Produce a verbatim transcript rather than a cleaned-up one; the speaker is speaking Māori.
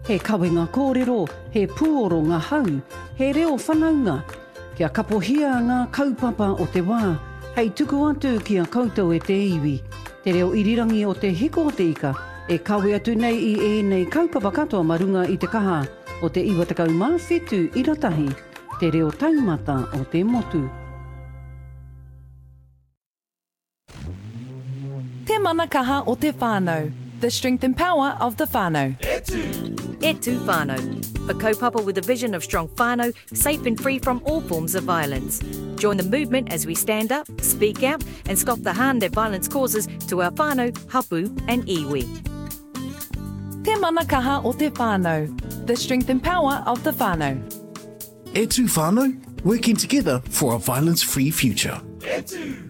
He kawenga kōrero, he puoro ngā hau, he reo whanaunga. Kia kapohia ngā kaupapa o te wā, hei tuku atu kia koutou e te iwi. Te reo irirangi o te hiko o te ika, e kawe atu nei i e nei kaupapa katoa marunga i te kaha o te iwa takau mawhetu i ratahi, te reo taumata o te motu. Te mana kaha o te whānau, the strength and power of the whānau. E tu whānau, a kaupapa with a vision of strong whānau, safe and free from all forms of violence. Join the movement as we stand up, speak out and stop the harm that violence causes to our whānau, hapu and iwi. Te mana kaha o te whānau, the strength and power of the whānau. E tu whānau, working together for a violence-free future. E tu.